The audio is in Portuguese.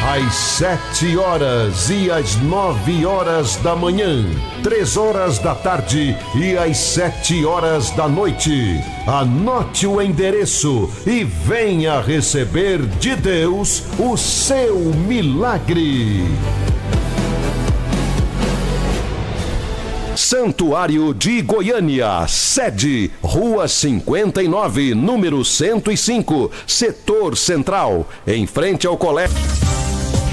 às 7 horas e às 9 horas da manhã, 3 horas da tarde e às 7 horas da noite. Anote o endereço e venha receber de Deus o seu milagre. Santuário de Goiânia, sede, Rua 59, número 105, Setor Central, em frente ao colégio.